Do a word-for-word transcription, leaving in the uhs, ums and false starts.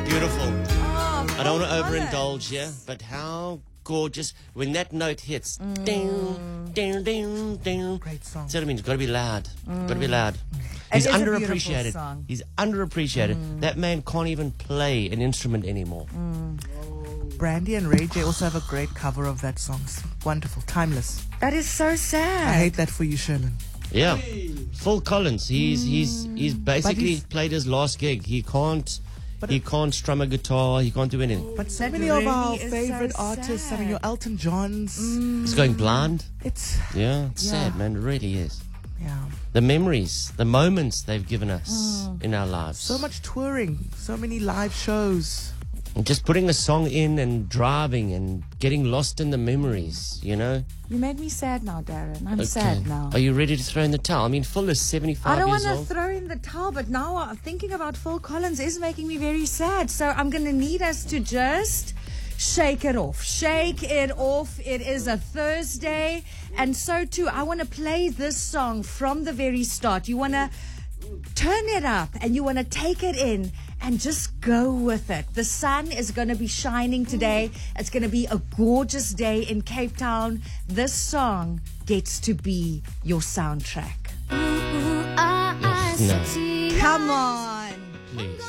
Beautiful. Oh, I don't want to Phil overindulge here, but how gorgeous when that note hits. Mm. Ding, ding, ding, ding. Great song. That's what I mean. It's got to be loud. Got to be loud. It He's is a beautiful underappreciated. song. He's underappreciated. Mm. That man can't even play an instrument anymore. Brandy and Ray J also have a great cover of that song. It's wonderful, timeless. That is so sad. I hate that for you, Sherlyn. Yeah. Phil Collins. He's he's he's basically he's- played his last gig. He can't But he it- can't strum a guitar. He can't do anything. But so That many of really our is favorite so artists, I mean, sad. your Elton Johns. He's going blind. It's, Yeah, it's Yeah. sad, man. It really is. yeah. The memories, the moments they've given us in our lives. So much touring, so many live shows. And just putting a song in and driving and getting lost in the memories, you know? You made me sad now, Darren. I'm sad now. Are you ready to throw in the towel? I mean, Phil is seventy-five I don't want years to old. throw in the towel, but now uh, thinking about Phil Collins is making me very sad. So I'm going to need us to just shake it off. Shake it off. It is a Thursday. And so, too, I want to play this song from the very start. You want to turn it up and you want to take it in and just go with it. The sun is going to be shining today. It's going to be a gorgeous day in Cape Town. This song gets to be your soundtrack. No, Come on. please.